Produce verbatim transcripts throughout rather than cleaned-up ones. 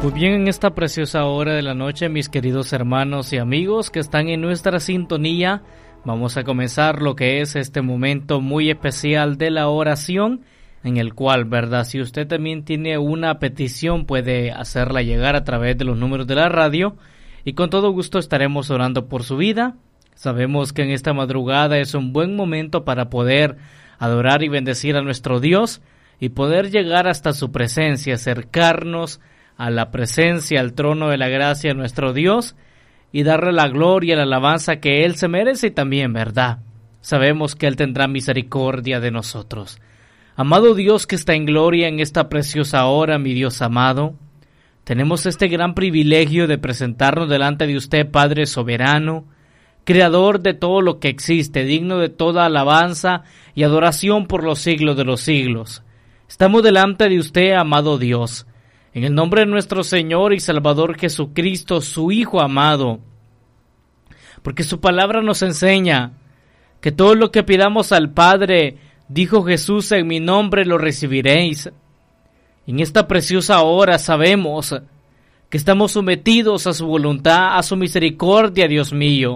Muy bien, en esta preciosa hora de la noche, mis queridos hermanos y amigos que están en nuestra sintonía, vamos a comenzar lo que es este momento muy especial de la oración, en el cual, ¿verdad? Si usted también tiene una petición, puede hacerla llegar a través de los números de la radio, y con todo gusto estaremos orando por su vida. Sabemos que en esta madrugada es un buen momento para poder adorar y bendecir a nuestro Dios, y poder llegar hasta su presencia, acercarnos a la presencia, al trono de la gracia de nuestro Dios y darle la gloria y la alabanza que Él se merece y también, ¿verdad? Sabemos que Él tendrá misericordia de nosotros. Amado Dios que está en gloria en esta preciosa hora, mi Dios amado, tenemos este gran privilegio de presentarnos delante de usted, Padre soberano, Creador de todo lo que existe, digno de toda alabanza y adoración por los siglos de los siglos. Estamos delante de usted, amado Dios, en el nombre de nuestro Señor y Salvador Jesucristo, su Hijo amado, porque su palabra nos enseña que todo lo que pidamos al Padre, dijo Jesús, en mi nombre lo recibiréis. En esta preciosa hora sabemos que estamos sometidos a su voluntad, a su misericordia, Dios mío,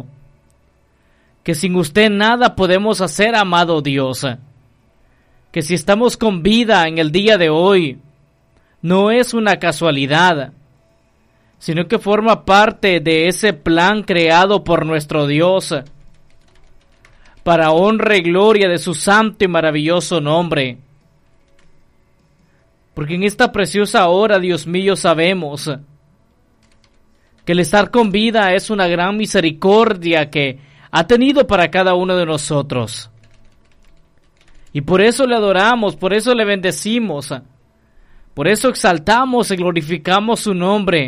que sin usted nada podemos hacer, amado Dios, que si estamos con vida en el día de hoy, no es una casualidad, sino que forma parte de ese plan creado por nuestro Dios para honra y gloria de su santo y maravilloso nombre. Porque en esta preciosa hora, Dios mío, sabemos que el estar con vida es una gran misericordia que ha tenido para cada uno de nosotros. Y por eso le adoramos, por eso le bendecimos. Por eso exaltamos y glorificamos su nombre.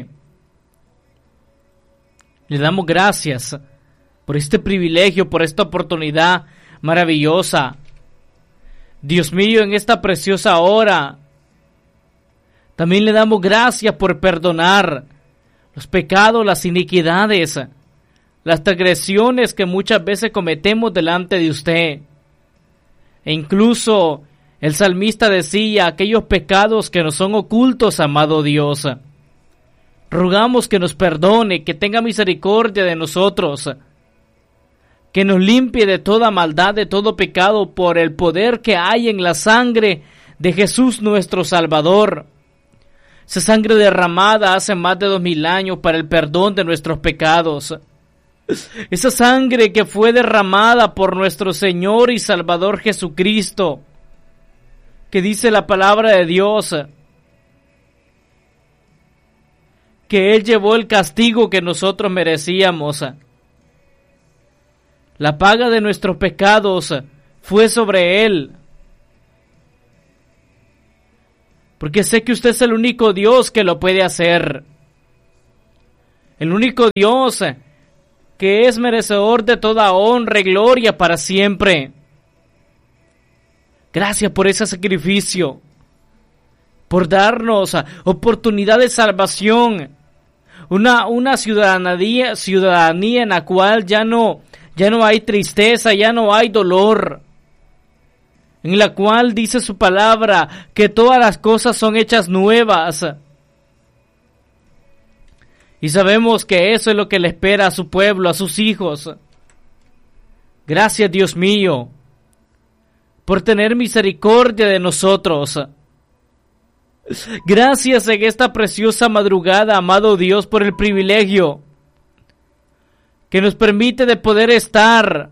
Le damos gracias por este privilegio, por esta oportunidad maravillosa. Dios mío, en esta preciosa hora, también le damos gracias por perdonar los pecados, las iniquidades, las transgresiones que muchas veces cometemos delante de usted. E incluso el salmista decía, aquellos pecados que nos son ocultos, amado Dios. Rogamos que nos perdone, que tenga misericordia de nosotros, que nos limpie de toda maldad, de todo pecado, por el poder que hay en la sangre de Jesús nuestro Salvador. Esa sangre derramada hace más de dos mil años para el perdón de nuestros pecados. Esa sangre que fue derramada por nuestro Señor y Salvador Jesucristo, que dice la palabra de Dios, que Él llevó el castigo que nosotros merecíamos. La paga de nuestros pecados fue sobre Él. Porque sé que usted es el único Dios que lo puede hacer. El único Dios que es merecedor de toda honra y gloria para siempre. Gracias por ese sacrificio, por darnos oportunidad de salvación, una, una ciudadanía, ciudadanía en la cual ya no, ya no hay tristeza, ya no hay dolor, en la cual dice su palabra que todas las cosas son hechas nuevas. Y sabemos que eso es lo que le espera a su pueblo, a sus hijos. Gracias, Dios mío, por tener misericordia de nosotros. Gracias en esta preciosa madrugada, amado Dios, por el privilegio que nos permite de poder estar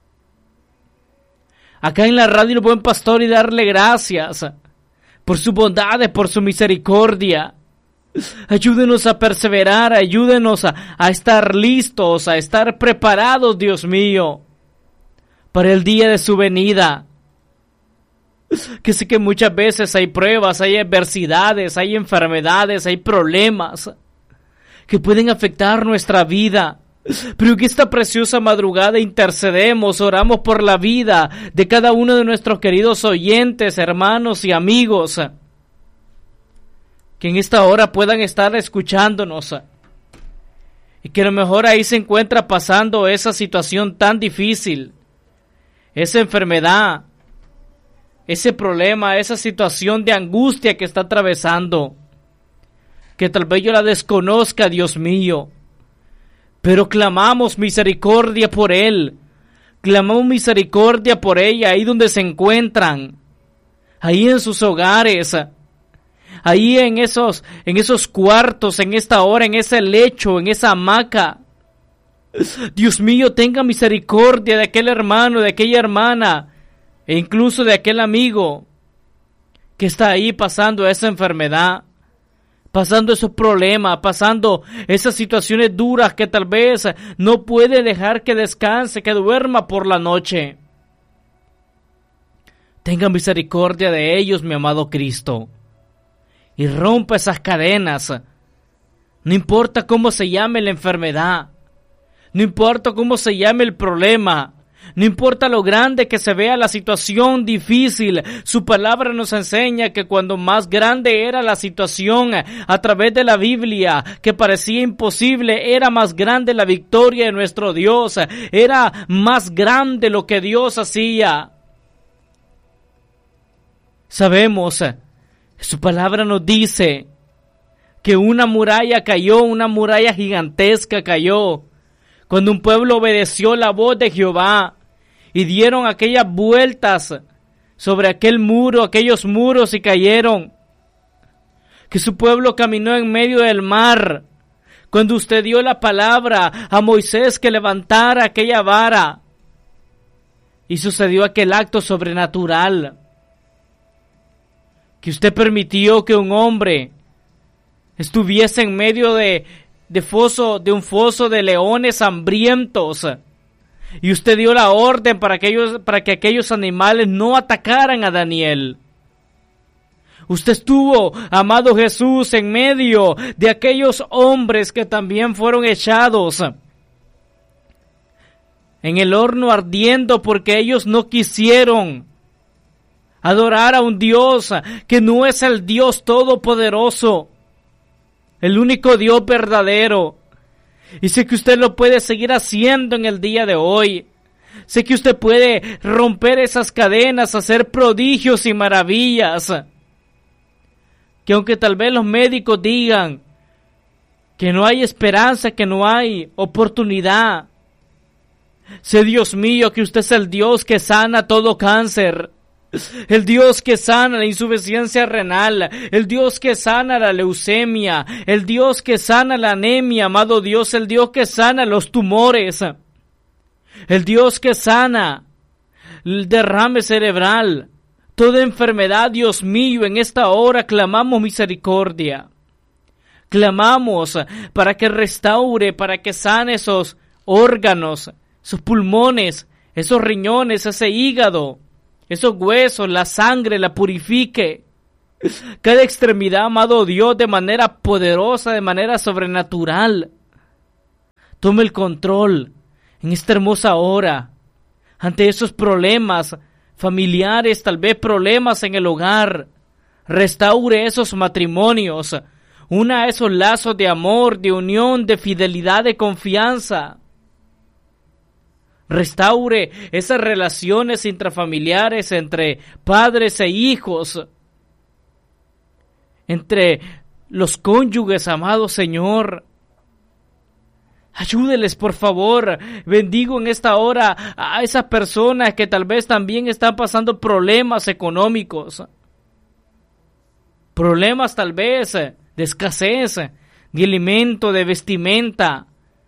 acá en la radio El Buen Pastor y darle gracias por su bondad, por su misericordia. Ayúdenos a perseverar, ayúdenos a, a estar listos, a estar preparados, Dios mío, para el día de su venida. Que sé que muchas veces hay pruebas, hay adversidades, hay enfermedades, hay problemas que pueden afectar nuestra vida, pero que esta preciosa madrugada intercedemos, oramos por la vida de cada uno de nuestros queridos oyentes, hermanos y amigos, que en esta hora puedan estar escuchándonos y que a lo mejor ahí se encuentra pasando esa situación tan difícil, esa enfermedad, ese problema, esa situación de angustia que está atravesando. que tal vez yo la desconozca, Dios mío. Pero clamamos misericordia por él. Clamamos misericordia por ella ahí donde se encuentran. Ahí en sus hogares. Ahí en esos, en esos cuartos, en esta hora, en ese lecho, en esa hamaca. Dios mío, tenga misericordia de aquel hermano, de aquella hermana, e incluso de aquel amigo que está ahí pasando esa enfermedad, pasando esos problemas, pasando esas situaciones duras que tal vez no puede dejar que descanse, que duerma por la noche. Tenga misericordia de ellos, mi amado Cristo, y rompa esas cadenas. No importa cómo se llame la enfermedad, no importa cómo se llame el problema, no importa lo grande que se vea la situación difícil, su palabra nos enseña que cuando más grande era la situación a través de la Biblia, que parecía imposible, era más grande la victoria de nuestro Dios, era más grande lo que Dios hacía. Sabemos, su palabra nos dice que una muralla cayó, una muralla gigantesca cayó, cuando un pueblo obedeció la voz de Jehová y dieron aquellas vueltas sobre aquel muro, aquellos muros y cayeron. Que su pueblo caminó en medio del mar. Cuando usted dio la palabra a Moisés que levantara aquella vara y sucedió aquel acto sobrenatural. Que usted permitió que un hombre estuviese en medio de de foso, de un foso de leones hambrientos, y usted dio la orden para que ellos, para que aquellos animales no atacaran a Daniel. Usted estuvo, amado Jesús, en medio de aquellos hombres que también fueron echados en el horno ardiendo porque ellos no quisieron adorar a un Dios que no es el Dios todopoderoso, el único Dios verdadero. Y sé que usted lo puede seguir haciendo en el día de hoy. Sé que usted puede romper esas cadenas, hacer prodigios y maravillas. Que aunque tal vez los médicos digan que no hay esperanza, que no hay oportunidad, sé, Dios mío, que usted es el Dios que sana todo cáncer. El Dios que sana la insuficiencia renal, el Dios que sana la leucemia, el Dios que sana la anemia, amado Dios, el Dios que sana los tumores, el Dios que sana el derrame cerebral, toda enfermedad, Dios mío, en esta hora clamamos misericordia. Clamamos para que restaure, para que sane esos órganos, esos pulmones, esos riñones, ese hígado, esos huesos, la sangre, la purifique. Cada extremidad, amado Dios, de manera poderosa, de manera sobrenatural. Tome el control en esta hermosa hora ante esos problemas familiares, tal vez problemas en el hogar. Restaure esos matrimonios, una esos lazos de amor, de unión, de fidelidad, de confianza. Restaure esas relaciones intrafamiliares entre padres e hijos, entre los cónyuges, amado Señor. Ayúdeles, por favor. Bendigo en esta hora a esas personas que tal vez también están pasando problemas económicos. Problemas tal vez de escasez, de alimento, de vestimenta.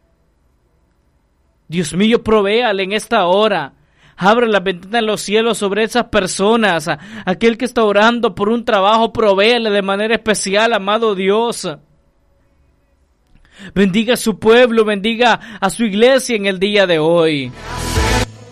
Dios mío, provéale en esta hora. Abre la ventana de los cielos sobre esas personas. Aquel que está orando por un trabajo, provéale de manera especial, amado Dios. Bendiga a su pueblo, bendiga a su iglesia en el día de hoy.